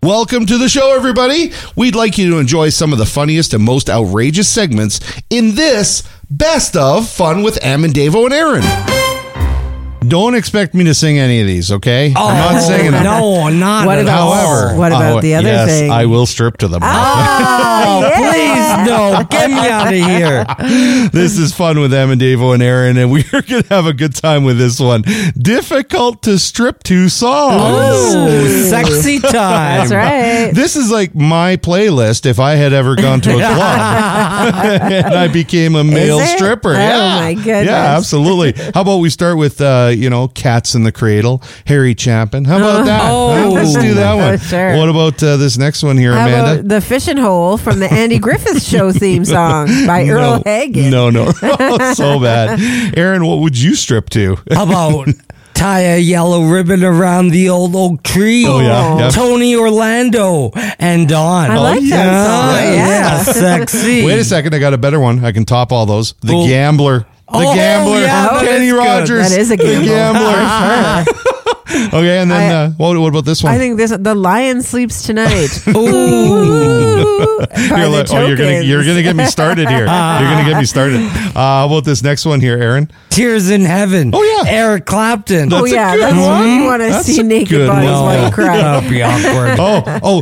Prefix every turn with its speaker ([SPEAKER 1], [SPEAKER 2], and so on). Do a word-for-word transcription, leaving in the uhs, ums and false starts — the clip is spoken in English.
[SPEAKER 1] Welcome to the show, everybody. We'd like you to enjoy some of the funniest and most outrageous segments in this Best of Fun with Em and Davo and Aaron. Don't expect me to sing any of these, okay?
[SPEAKER 2] Oh,
[SPEAKER 1] I'm not singing them.
[SPEAKER 2] No, not
[SPEAKER 3] What
[SPEAKER 2] at
[SPEAKER 3] about-
[SPEAKER 2] all.
[SPEAKER 1] However,
[SPEAKER 3] What about
[SPEAKER 1] oh,
[SPEAKER 3] the other
[SPEAKER 1] yes,
[SPEAKER 3] thing?
[SPEAKER 1] I will strip to them.
[SPEAKER 2] Oh, please, no. Get me out of here.
[SPEAKER 1] This is Fun with Em and Davo and Aaron, and we're going to have a good time with this one. Difficult to strip to songs.
[SPEAKER 2] Oh, sexy time.
[SPEAKER 3] That's right.
[SPEAKER 1] This is like my playlist if I had ever gone to a club and I became a male
[SPEAKER 3] it?
[SPEAKER 1] stripper.
[SPEAKER 3] Oh,
[SPEAKER 1] yeah.
[SPEAKER 3] my goodness.
[SPEAKER 1] Yeah, absolutely. How about we start with, uh, you know, Cats in the Cradle, Harry Chapin. How about that?
[SPEAKER 2] Oh.
[SPEAKER 1] Let's do that one.
[SPEAKER 3] Oh, sure.
[SPEAKER 1] What about uh, this next one here,
[SPEAKER 3] How
[SPEAKER 1] Amanda?
[SPEAKER 3] about the Fishing Hole from the Andy Griffith Show theme song by Earl
[SPEAKER 1] no,
[SPEAKER 3] Hagen?
[SPEAKER 1] No, no. Oh, so bad. Aaron, what would you strip to?
[SPEAKER 2] How about tie a yellow ribbon around the old oak tree?
[SPEAKER 1] Oh, yeah, yeah.
[SPEAKER 2] Tony Orlando and Dawn.
[SPEAKER 3] I like
[SPEAKER 2] oh,
[SPEAKER 3] that
[SPEAKER 2] yeah,
[SPEAKER 3] song, yeah.
[SPEAKER 2] sexy.
[SPEAKER 1] Wait a second. I got a better one. I can top all those. The
[SPEAKER 2] Oh.
[SPEAKER 1] Gambler. The
[SPEAKER 2] Oh,
[SPEAKER 1] Gambler.
[SPEAKER 2] yeah, that
[SPEAKER 1] Kenny
[SPEAKER 2] is good.
[SPEAKER 1] Rogers.
[SPEAKER 3] That is a
[SPEAKER 1] The
[SPEAKER 3] gamble.
[SPEAKER 1] Gambler.
[SPEAKER 3] For sure.
[SPEAKER 1] Okay, and then
[SPEAKER 3] I-
[SPEAKER 1] uh, what, what about this one?
[SPEAKER 3] I think this the Lion Sleeps Tonight.
[SPEAKER 2] Ooh.
[SPEAKER 3] Ooh, by
[SPEAKER 1] You're,
[SPEAKER 3] the
[SPEAKER 1] like, oh, you're gonna
[SPEAKER 3] Tokens.
[SPEAKER 1] you're gonna get me started here. You're gonna get me started. Uh, how about this next one here, Aaron?
[SPEAKER 2] Tears in Heaven.
[SPEAKER 1] Oh, yeah.
[SPEAKER 2] Eric Clapton.
[SPEAKER 3] Oh
[SPEAKER 1] That's a
[SPEAKER 3] yeah,
[SPEAKER 1] good
[SPEAKER 3] that's
[SPEAKER 1] one.
[SPEAKER 3] why you want to
[SPEAKER 1] That's
[SPEAKER 3] see
[SPEAKER 1] a
[SPEAKER 3] naked
[SPEAKER 1] good
[SPEAKER 3] bodies
[SPEAKER 1] one.
[SPEAKER 3] while you cry.
[SPEAKER 2] That'll be awkward.
[SPEAKER 1] Oh, oh,